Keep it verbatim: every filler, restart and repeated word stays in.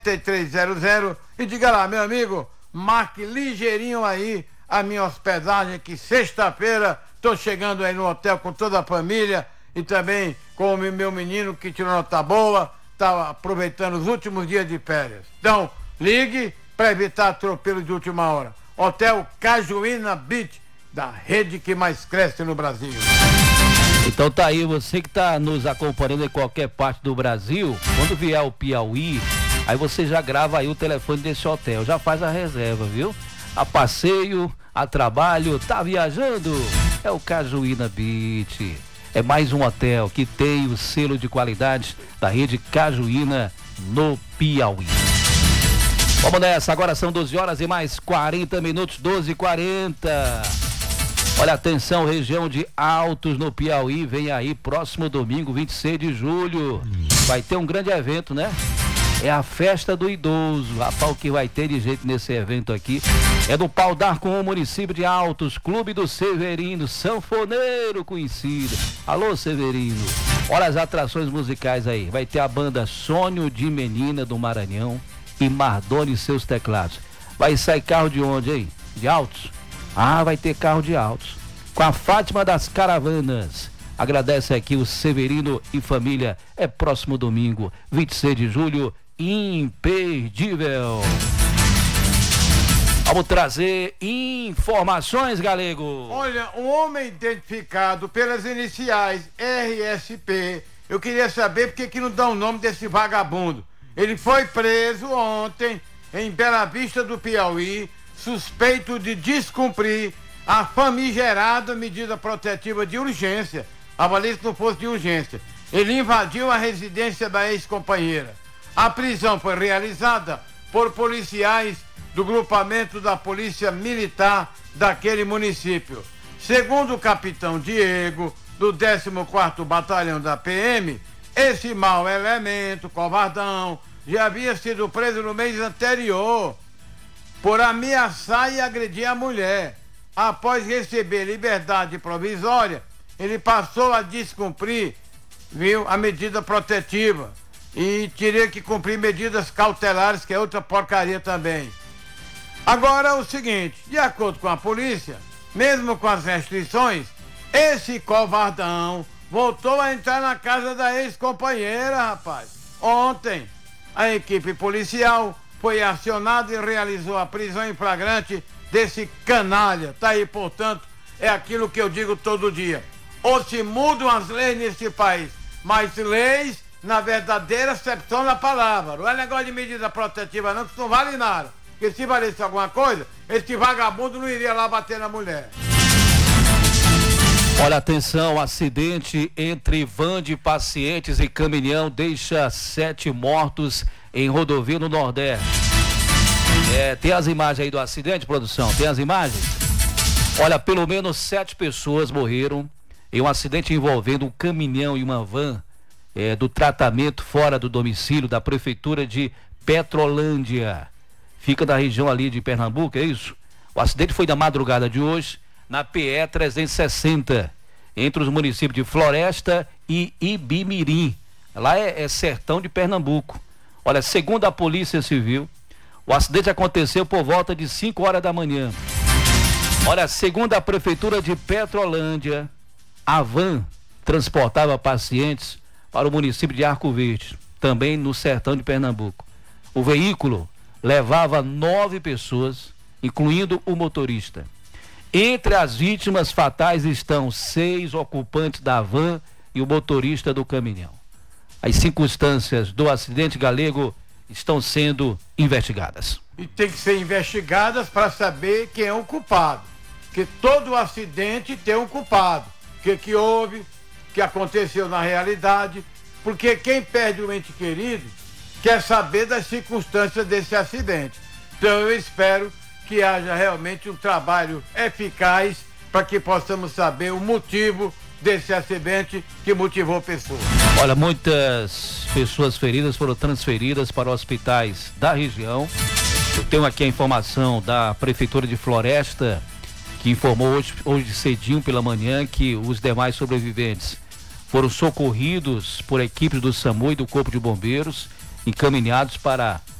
três zero zero e diga lá, meu amigo, marque ligeirinho aí a minha hospedagem, que sexta-feira tô chegando aí no hotel com toda a família e também com o meu menino que tirou nota boa, tá aproveitando os últimos dias de férias. Então, ligue para evitar atropelo de última hora. Hotel Cajuína Beach, da rede que mais cresce no Brasil. Então tá aí, você que tá nos acompanhando em qualquer parte do Brasil, quando vier ao Piauí, aí você já grava aí o telefone desse hotel, já faz a reserva, viu? A passeio, a trabalho, tá viajando? É o Cajuína Beach. É mais um hotel que tem o selo de qualidade da rede Cajuína no Piauí. Vamos nessa, agora são doze horas e mais quarenta minutos, doze e quarenta. Olha, atenção, região de Altos no Piauí, vem aí próximo domingo, vinte e seis de julho. Vai ter um grande evento, né? É a festa do idoso. Rapaz, o que vai ter de jeito nesse evento aqui é do Pau d'Arco, o município de Altos, Clube do Severino, sanfoneiro conhecido. Alô, Severino. Olha as atrações musicais aí. Vai ter a banda Sonho de Menina do Maranhão e Mardoni e seus teclados. Vai sair carro de onde aí? De Altos? Ah, vai ter carro de Altos. Com a Fátima das Caravanas. Agradece aqui o Severino e família. É próximo domingo, vinte e seis de julho, imperdível. Vamos trazer informações, Galego. Olha, um homem identificado pelas iniciais R S P. Eu queria saber por que que não dá o nome desse vagabundo. Ele foi preso ontem em Bela Vista do Piauí, suspeito de descumprir a famigerada medida protetiva de urgência. Avalie se não fosse de urgência. Ele invadiu a residência da ex-companheira. A prisão foi realizada por policiais do grupamento da Polícia Militar daquele município. Segundo o capitão Diego, do décimo quarto Batalhão da P M, esse mau elemento, covardão, já havia sido preso no mês anterior por ameaçar e agredir a mulher. Após receber liberdade provisória, ele passou a descumprir, viu, a medida protetiva e teria que cumprir medidas cautelares, que é outra porcaria também. Agora é o seguinte, de acordo com a polícia, mesmo com as restrições, esse covardão voltou a entrar na casa da ex-companheira, rapaz. Ontem, a equipe policial foi acionada e realizou a prisão em flagrante desse canalha. Tá aí, portanto, é aquilo que eu digo todo dia. Ou se mudam as leis nesse país, mas leis na verdadeira acepção da palavra. Não é negócio de medida protetiva não, que isso não vale nada. Porque se valesse alguma coisa, esse vagabundo não iria lá bater na mulher. Olha, atenção, acidente entre van de pacientes e caminhão deixa sete mortos em rodovia no Nordeste. É, tem as imagens aí do acidente, produção? Tem as imagens? Olha, pelo menos sete pessoas morreram em um acidente envolvendo um caminhão e uma van é, do tratamento fora do domicílio da prefeitura de Petrolândia. Fica na região ali de Pernambuco, é isso? O acidente foi da madrugada de hoje na P E trezentos e sessenta, entre os municípios de Floresta e Ibimirim. Lá é, é sertão de Pernambuco. Olha, segundo a Polícia Civil, o acidente aconteceu por volta de cinco horas da manhã. Olha, segundo a Prefeitura de Petrolândia, a van transportava pacientes para o município de Arco Verde, também no sertão de Pernambuco. O veículo levava nove pessoas, incluindo o motorista. Entre as vítimas fatais estão seis ocupantes da van e o motorista do caminhão. As circunstâncias do acidente, Galego, estão sendo investigadas. E tem que ser investigadas para saber quem é o culpado. Porque todo acidente tem um culpado. O que que houve, o que aconteceu na realidade. Porque quem perde um ente querido quer saber das circunstâncias desse acidente. Então eu espero que haja realmente um trabalho eficaz para que possamos saber o motivo desse acidente que motivou pessoas. Olha, muitas pessoas feridas foram transferidas para hospitais da região. Eu tenho aqui a informação da Prefeitura de Floresta, que informou hoje, hoje cedinho pela manhã que os demais sobreviventes foram socorridos por equipes do SAMU e do Corpo de Bombeiros, encaminhados para